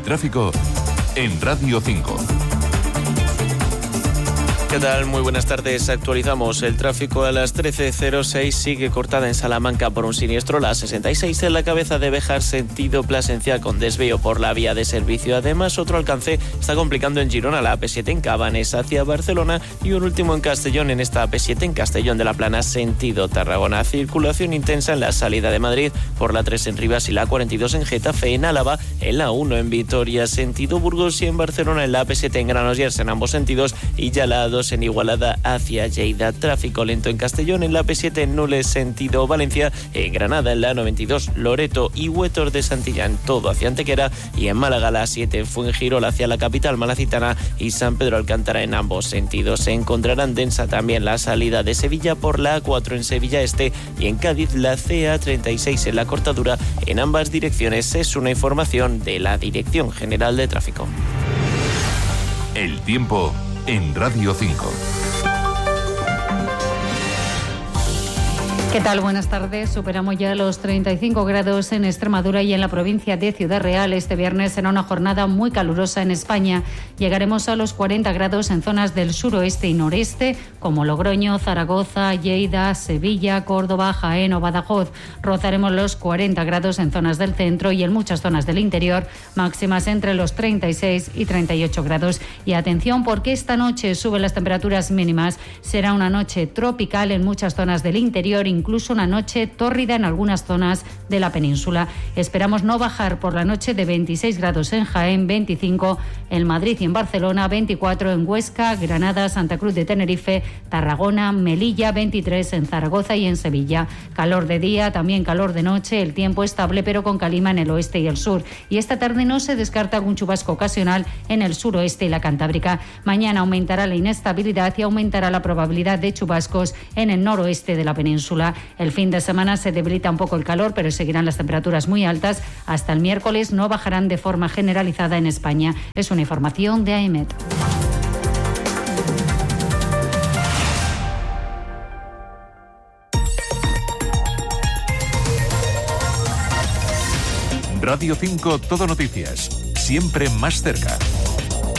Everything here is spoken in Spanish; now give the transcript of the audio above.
tráfico en Radio 5. ¿Qué tal? Muy buenas tardes. Actualizamos el tráfico a las 13:06. Sigue cortada en Salamanca por un siniestro la 66 en la cabeza de Béjar, sentido Plasencia, con desvío por la vía de servicio. Además, otro alcance está complicando en Girona, la AP7 en Cabanes hacia Barcelona, y un último en Castellón, en esta AP7 en Castellón de la Plana, sentido Tarragona. Circulación intensa en la salida de Madrid por la 3 en Rivas y la 42 en Getafe, en Álava, en la 1 en Vitoria, sentido Burgos, y en Barcelona en la AP7 en Granollers en ambos sentidos, y ya la 2 en Igualada hacia Lleida. Tráfico lento en Castellón en la AP7 en Nules sentido Valencia, en Granada en la 92 Loreto y Huetor de Santillán todo hacia Antequera, y en Málaga la 7 en Fuengirola hacia la capital malacitana y San Pedro Alcántara en ambos sentidos. Se encontrarán densa también la salida de Sevilla por la A4 en Sevilla Este, y en Cádiz la CA36 en la cortadura en ambas direcciones. Es una información de la Dirección General de Tráfico. El tiempo en Radio 5. ¿Qué tal? Buenas tardes. Superamos ya los 35 grados en Extremadura y en la provincia de Ciudad Real. Este viernes será una jornada muy calurosa en España. Llegaremos a los 40 grados en zonas del suroeste y noreste, como Logroño, Zaragoza, Lleida, Sevilla, Córdoba, Jaén o Badajoz. Rozaremos los 40 grados en zonas del centro y en muchas zonas del interior, máximas entre los 36 y 38 grados. Y atención, porque esta noche suben las temperaturas mínimas. Será una noche tropical en muchas zonas del interior, incluso una noche tórrida en algunas zonas de la península. Esperamos no bajar por la noche de 26 grados en Jaén, 25 en Madrid y en Barcelona, 24 en Huesca, Granada, Santa Cruz de Tenerife, Tarragona, Melilla, 23 en Zaragoza y en Sevilla. Calor de día, también calor de noche, el tiempo estable pero con calima en el oeste y el sur. Y esta tarde no se descarta algún chubasco ocasional en el suroeste y la Cantábrica. Mañana aumentará la inestabilidad y aumentará la probabilidad de chubascos en el noroeste de la península. El fin de semana se debilita un poco el calor, pero seguirán las temperaturas muy altas. Hasta el miércoles no bajarán de forma generalizada en España. Es una información de AEMET. Radio 5 Todo Noticias, siempre más cerca.